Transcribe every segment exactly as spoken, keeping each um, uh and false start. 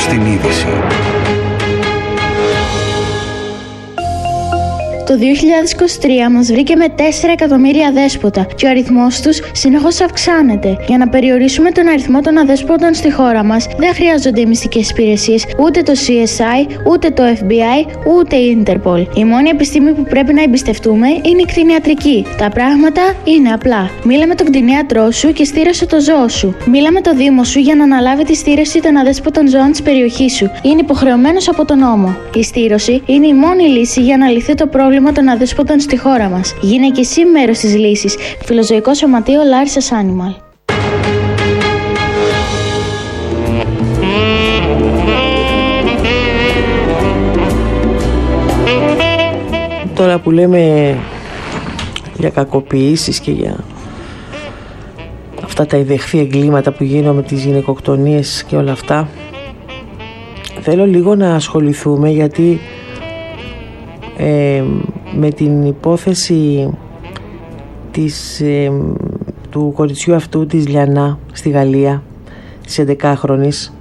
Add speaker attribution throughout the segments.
Speaker 1: Ακούς την είδηση.
Speaker 2: Το δύο χιλιάδες είκοσι τρία μας βρήκε με τέσσερα εκατομμύρια αδέσποτα και ο αριθμός τους συνεχώς αυξάνεται. Για να περιορίσουμε τον αριθμό των αδέσποτων στη χώρα μας, δεν χρειάζονται οι μυστικές υπηρεσίες, ούτε το σι ες άι, ούτε το εφ μπι άι, ούτε η Ιντερπολ. Η μόνη επιστήμη που πρέπει να εμπιστευτούμε είναι η κτηνιατρική. Τα πράγματα είναι απλά. Μίλα με τον κτηνίατρό σου και στήρωσε το ζώο σου. Μίλα με το δήμο σου για να αναλάβει τη στήρωση των αδέσποτων ζώων της περιοχής σου. Είναι υποχρεωμένος από τον νόμο. Η στήρωση είναι η μόνη λύση για να λυθεί το πρόβλημα των αδέσποτων στη χώρα μας. Γίνε και εσύ μέρος της λύσης. Φιλοζωικό Σωματείο Larissa's Animal.
Speaker 3: Τώρα που λέμε για κακοποιήσεις και για αυτά τα ιδεχθή εγκλήματα που γίνονται με τις γυναικοκτονίες και όλα αυτά, θέλω λίγο να ασχοληθούμε, γιατί Ε, με την υπόθεση της, ε, του κοριτσιού αυτού της Λιανά στη Γαλλία, της έντεκαχρονης,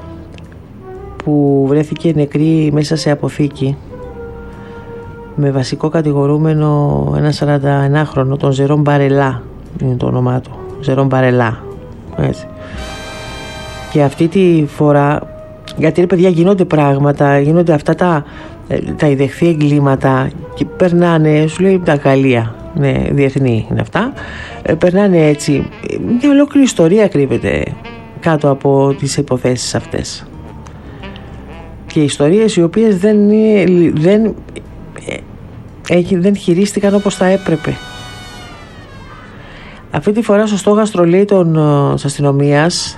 Speaker 3: που βρέθηκε νεκρή μέσα σε αποθήκη με βασικό κατηγορούμενο ένα σαρανταενάχρονο, τον Ζερόμ Μπαρελά είναι το όνομά του, Ζερόμ Μπαρελά, έτσι. Και αυτή τη φορά, γιατί ρε παιδιά γίνονται πράγματα, γίνονται αυτά τα τα ιδεχθή εγκλήματα και περνάνε, σου λέει τα Γαλλία, ναι, διεθνή είναι αυτά, ε, περνάνε έτσι, μια ολόκληρη ιστορία κρύβεται κάτω από τις υποθέσεις αυτές, και ιστορίες οι οποίες δεν, δεν, ε, δεν χειρίστηκαν όπως θα έπρεπε. Αυτή τη φορά στο στόχαστρο, λέει, των, της αστυνομίας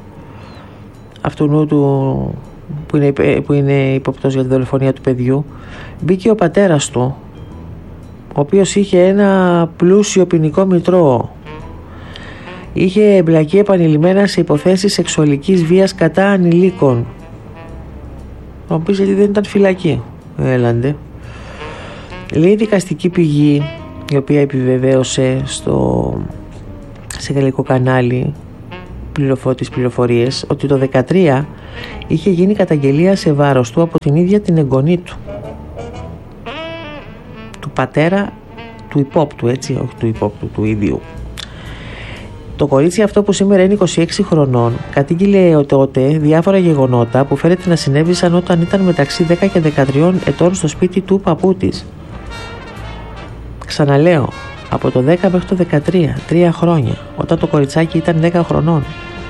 Speaker 3: αυτού του που είναι, που είναι υποπτός για τη δολοφονία του παιδιού, μπήκε ο πατέρας του, ο οποίος είχε ένα πλούσιο ποινικό μητρό, είχε εμπλακεί επανειλημμένα σε υποθέσεις σεξουαλικής βίας κατά ανηλίκων. Θα μου πεις γιατί δεν ήταν φυλακή. Έλαντε. Λέει δικαστική πηγή, η οποία επιβεβαίωσε στο, σε γαλλικό κανάλι πληροφο, τις πληροφορίες, ότι το δεκατρία είχε γίνει καταγγελία σε βάρος του από την ίδια την εγγονή του, του πατέρα του υπόπτου, έτσι, όχι του υπόπτου, του ίδιου. Το κορίτσι αυτό, που σήμερα είναι είκοσι έξι χρονών, κατήγγειλε τότε διάφορα γεγονότα που φέρεται να συνέβησαν όταν ήταν μεταξύ δέκα και δεκατρία ετών στο σπίτι του παππού της. Ξαναλέω, από το δέκα μέχρι το δεκατρία, τρία χρόνια, όταν το κοριτσάκι ήταν δέκα χρονών.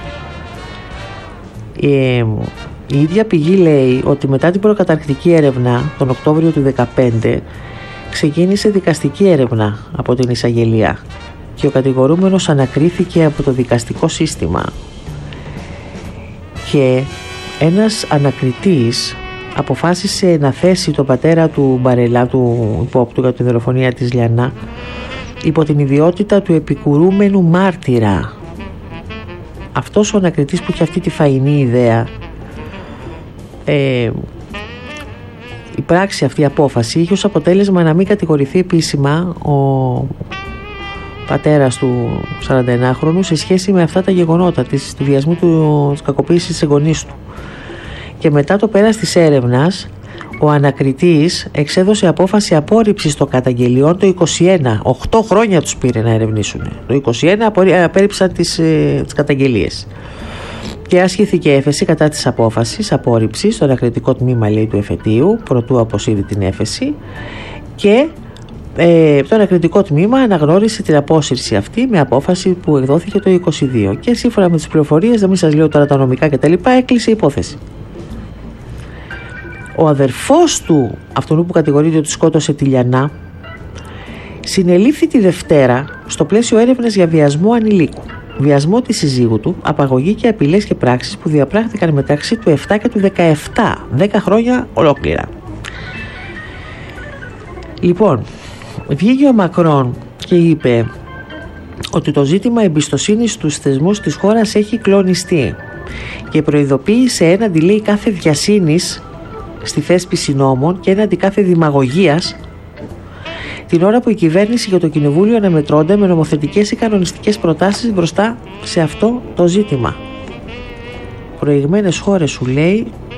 Speaker 3: Ε, η ίδια πηγή λέει ότι μετά την προκαταρκτική έρευνα τον Οκτώβριο του δεκαπέντε ξεκίνησε δικαστική έρευνα από την εισαγγελία και ο κατηγορούμενος ανακρίθηκε από το δικαστικό σύστημα, και ένας ανακριτής αποφάσισε να θέσει τον πατέρα του Μπαρελά, του υπόπτου για τη δολοφονία της Λιανά, υπό την ιδιότητα του επικουρούμενου μάρτυρα. Αυτός ο ανακριτής που είχε αυτή τη φαϊνή ιδέα, ε, η πράξη αυτή, η απόφαση, είχε ως αποτέλεσμα να μην κατηγορηθεί επίσημα ο πατέρας του σαρανταενάχρονου σε σχέση με αυτά τα γεγονότα της, του βιασμού του, της κακοποίησης της εγγονής του. Και μετά το πέρας της έρευνας, ο ανακριτής εξέδωσε απόφαση απόρριψης των καταγγελιών το είκοσι ένα. οκτώ χρόνια τους πήρε να ερευνήσουν. Το είκοσι ένα απέρριψαν τις, ε, τις καταγγελίες. Και άσχηθηκε έφεση κατά της απόφασης απόρριψης στο ανακριτικό τμήμα, λέει, του εφετείου, προτού αποσύρει την έφεση, και ε, το ανακριτικό τμήμα αναγνώρισε την απόσυρση αυτή με απόφαση που εκδόθηκε το είκοσι δύο. Και σύμφωνα με τις πληροφορίες, δεν μην σας λέω τώρα τα νομικά κτλ., έκλεισε η υπόθεση. Ο αδερφός του, αυτόν που κατηγορείται ότι σκότωσε τη Λιανά, συνελήφθη τη Δευτέρα στο πλαίσιο έρευνας για βιασμό ανηλίκου, βιασμό της συζύγου του, απαγωγή και απειλές και πράξεις που διαπράχθηκαν μεταξύ του επτά και του δεκαεπτά, δέκα χρόνια ολόκληρα. Λοιπόν, βγήκε ο Μακρόν και είπε ότι το ζήτημα εμπιστοσύνης στους θεσμούς της χώρας έχει κλονιστεί και προειδοποίησε έναντι, λέει, κάθε βιασύνης στη θέσπιση νόμων και έναντι κάθε δημαγωγίας, την ώρα που η κυβέρνηση και το κοινοβούλιο αναμετρώνται με νομοθετικές ή κανονιστικές προτάσεις μπροστά σε αυτό το ζήτημα. Προηγμένες χώρες, σου λέει,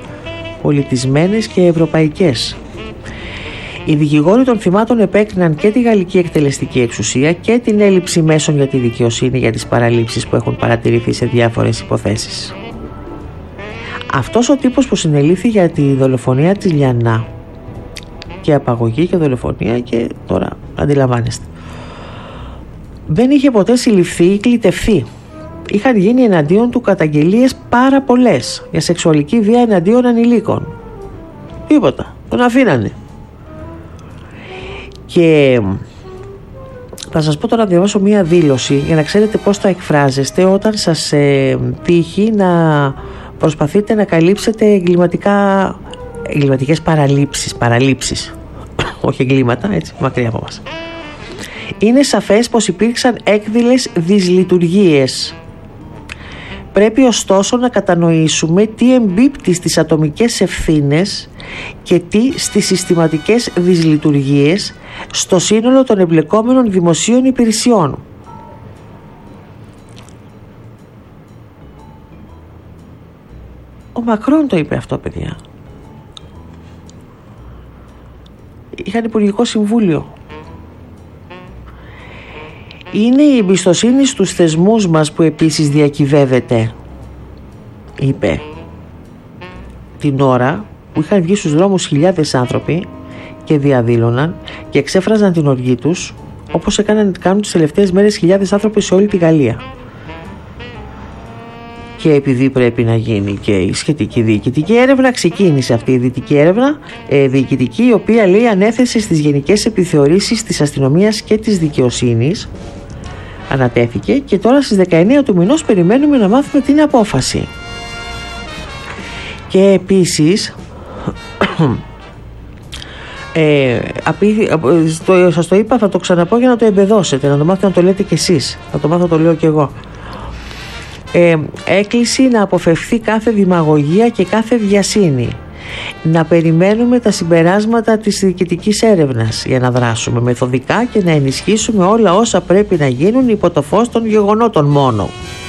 Speaker 3: πολιτισμένες και ευρωπαϊκές. Οι δικηγόροι των θυμάτων επέκριναν και τη γαλλική εκτελεστική εξουσία και την έλλειψη μέσων για τη δικαιοσύνη για τις παραλήψεις που έχουν παρατηρηθεί σε διάφορες υποθέσεις. Αυτός ο τύπος που συνελήφθη για τη δολοφονία της Λιαννά, και απαγωγή και δολοφονία, και τώρα αντιλαμβάνεστε, δεν είχε ποτέ συλληφθεί ή κλητευθεί. Είχαν γίνει εναντίον του καταγγελίες πάρα πολλές για σεξουαλική βία εναντίον ανηλίκων. Τίποτα, τον αφήνανε. Και θα σας πω τώρα να διαβάσω μία δήλωση για να ξέρετε πώς θα εκφράζεστε όταν σας ε, τύχει να προσπαθείτε να καλύψετε εγκληματικά, εγκληματικές παραλήψεις, παραλήψεις. Όχι εγκλήματα, έτσι, μακριά από μας. Είναι σαφές πως υπήρξαν έκδηλες δυσλειτουργίες. Πρέπει ωστόσο να κατανοήσουμε τι εμπίπτει στις ατομικές ευθύνες και τι στις συστηματικές δυσλειτουργίες στο σύνολο των εμπλεκόμενων δημοσίων υπηρεσιών. Ο Μακρόν το είπε αυτό, παιδιά. Είχαν υπουργικό συμβούλιο. Είναι η εμπιστοσύνη στους θεσμούς μας που επίσης διακυβεύεται, είπε, την ώρα που είχαν βγει στους δρόμους χιλιάδες άνθρωποι και διαδήλωναν και εξέφραζαν την οργή τους, όπως έκαναν, κάνουν τις τελευταίες μέρες χιλιάδες άνθρωποι σε όλη τη Γαλλία. Και επειδή πρέπει να γίνει και η σχετική διοικητική έρευνα, ξεκίνησε αυτή η διοικητική έρευνα, ε, διοικητική, η οποία λέει ανέθεσε στις γενικές επιθεωρήσεις της αστυνομίας και της δικαιοσύνης, ανατέθηκε, και τώρα στις δεκαεννέα του μηνός περιμένουμε να μάθουμε την απόφαση. Και επίσης ε, απει, στο, σας το είπα, θα το ξαναπώ για να το εμπεδώσετε, να το μάθετε να το λέτε κι εσείς, θα το μάθω, το λέω κι εγώ. Ε, έκκληση να αποφευθεί κάθε δημαγωγία και κάθε βιασύνη. Να περιμένουμε τα συμπεράσματα της διοικητικής έρευνας για να δράσουμε μεθοδικά και να ενισχύσουμε όλα όσα πρέπει να γίνουν υπό το φως των γεγονότων μόνο.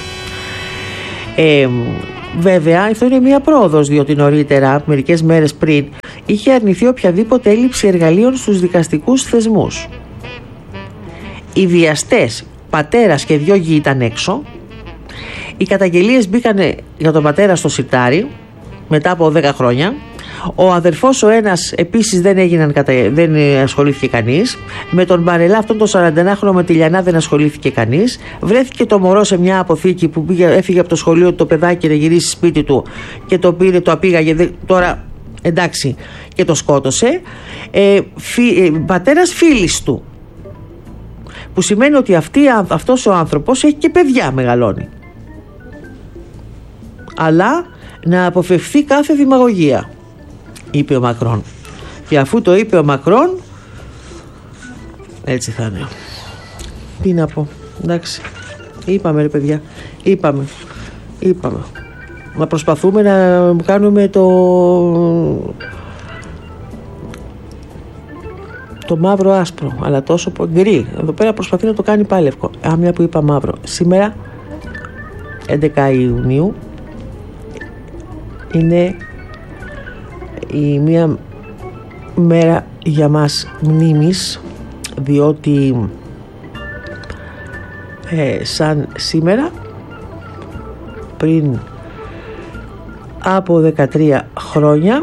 Speaker 3: Ε, βέβαια, αυτό είναι μία πρόοδος, διότι νωρίτερα, μερικές μέρες πριν, είχε αρνηθεί οποιαδήποτε έλλειψη εργαλείων στους δικαστικούς θεσμούς. Οι βιαστές, πατέρας και δυο γη ήταν έξω. Οι καταγγελίες μπήκαν για τον πατέρα στο σιτάρι μετά από δέκα χρόνια. Ο αδερφός ο ένας επίσης δεν, έγιναν, δεν ασχολήθηκε κανείς. Με τον Μπαρελά, αυτόν τον σαρανταενάχρονο, με τη Λιαννά, δεν ασχολήθηκε κανείς. Βρέθηκε το μωρό σε μια αποθήκη που πήγε, έφυγε από το σχολείο το παιδάκι να γυρίσει σπίτι του και το πήρε, το απήγαγε. Τώρα εντάξει, και το σκότωσε. Ε, φι, ε, πατέρας φίλης του. Που σημαίνει ότι αυτή, αυτός ο άνθρωπος έχει και παιδιά, μεγαλώνει. Αλλά να αποφευθεί κάθε δημαγωγία, είπε ο Μακρόν. Και αφού το είπε ο Μακρόν, έτσι θα είναι. Τι να πω, εντάξει. Είπαμε, ρε παιδιά, είπαμε, είπαμε. Να προσπαθούμε να κάνουμε το το μαύρο άσπρο, αλλά τόσο γκρι. Εδώ πέρα προσπαθεί να το κάνει πάλι λευκό. Α, μια που είπα μαύρο. Σήμερα, έντεκα Ιουνίου, είναι η μία μέρα για μας μνήμης, διότι ε, σαν σήμερα πριν από δεκατρία χρόνια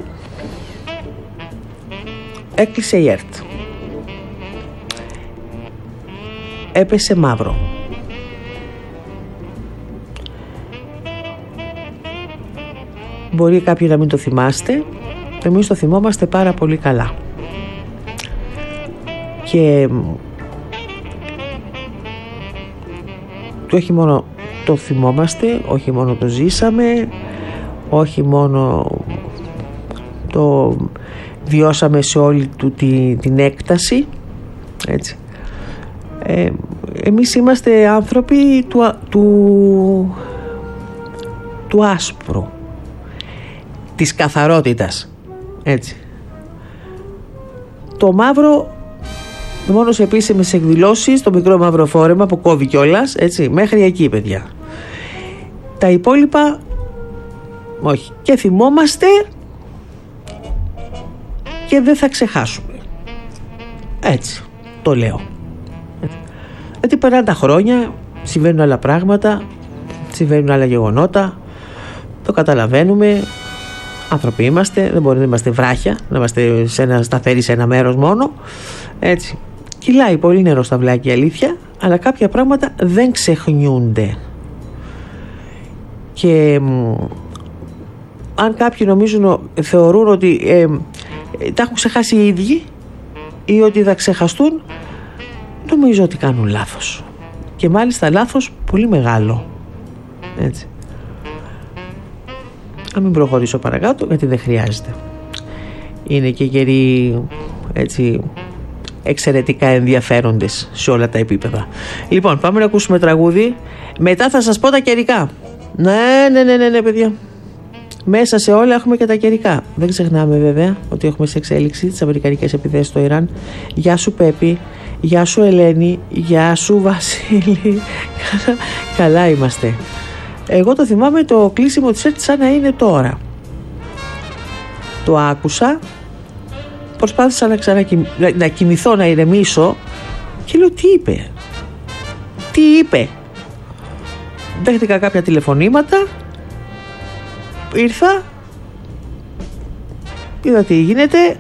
Speaker 3: έκλεισε η ΕΡΤ. Έπεσε μαύρο. Μπορεί κάποιοι να μην το θυμάστε, εμείς το θυμόμαστε πάρα πολύ καλά. Και το όχι μόνο το θυμόμαστε, όχι μόνο το ζήσαμε, όχι μόνο το βιώσαμε σε όλη του τη, την έκταση, έτσι. Ε, εμείς είμαστε άνθρωποι του, του, του άσπρου, της καθαρότητας, έτσι. Το μαύρο μόνο σε επίσημες εκδηλώσεις, το μικρό μαύρο φόρεμα που κόβει κιόλας, έτσι, μέχρι εκεί, παιδιά. Τα υπόλοιπα όχι. Και θυμόμαστε και δεν θα ξεχάσουμε. Έτσι το λέω. Γιατί περνάνε τα χρόνια, συμβαίνουν άλλα πράγματα, συμβαίνουν άλλα γεγονότα, το καταλαβαίνουμε, άνθρωποι είμαστε, δεν μπορεί να είμαστε βράχια, να είμαστε σε ένα, σταθεροί σε ένα μέρος μόνο. Έτσι, κυλάει πολύ νερό στα βλάκια, αλήθεια, αλλά κάποια πράγματα δεν ξεχνιούνται. Και μ, αν κάποιοι νομίζουν, θεωρούν ότι ε, ε, τα έχουν ξεχάσει οι ίδιοι ή ότι θα ξεχαστούν, νομίζω ότι κάνουν λάθος, και μάλιστα λάθος πολύ μεγάλο. Έτσι. Να μην προχωρήσω παρακάτω, γιατί δεν χρειάζεται. Είναι και καιροί έτσι εξαιρετικά ενδιαφέροντες σε όλα τα επίπεδα. Λοιπόν, πάμε να ακούσουμε τραγούδι, μετά θα σας πω τα καιρικά. Ναι, ναι, ναι, ναι, ναι, παιδιά. Μέσα σε όλα έχουμε και τα καιρικά. Δεν ξεχνάμε βέβαια ότι έχουμε σε εξέλιξη τις αμερικανικές επιθέσεις στο Ιράν. Γεια σου Πέπη, γεια σου Ελένη, γεια σου Βασίλη. Καλά, καλά είμαστε. Εγώ το θυμάμαι το κλείσιμο της ΕΡΤ σαν να είναι τώρα. Το άκουσα, προσπάθησα να ξανακοιμ... να κοιμηθώ, να ηρεμήσω και λέω τι είπε. Τι είπε. Δέχτηκα κάποια τηλεφωνήματα, ήρθα, είδα τι γίνεται.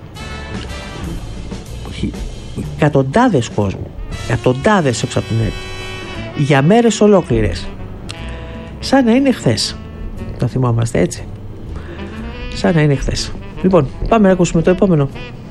Speaker 3: Εκατοντάδες κόσμου, εκατοντάδες έξω από την ΕΡΤ, για μέρες ολόκληρες, σαν να είναι χθες. Το θυμόμαστε έτσι, σαν να είναι χθες. Λοιπόν, πάμε να ακούσουμε το επόμενο.